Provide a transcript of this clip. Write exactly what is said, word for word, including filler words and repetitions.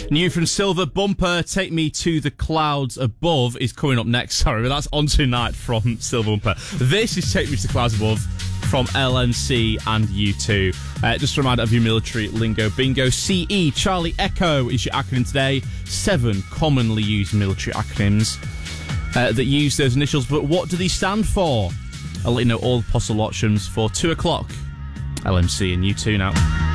New from Silver Bumper, Take Me to the Clouds Above is coming up next. Sorry, but that's On Tonight from Silver Bumper. This is Take Me to the Clouds Above from L M C and U two. Uh, just a reminder of your military lingo bingo. C E, Charlie Echo, is your acronym today. Seven commonly used military acronyms uh, that use those initials. But what do these stand for? I'll let you know all the possible options for two o'clock. L M C and U two now.